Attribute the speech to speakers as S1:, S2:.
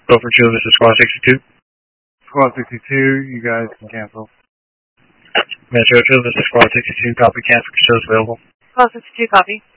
S1: Gopher 2, this is Squad 62.
S2: Squad 62, you guys can cancel.
S1: Metro 2, this is Squad 62, copy, cancel, shows available.
S3: Squad 62, copy.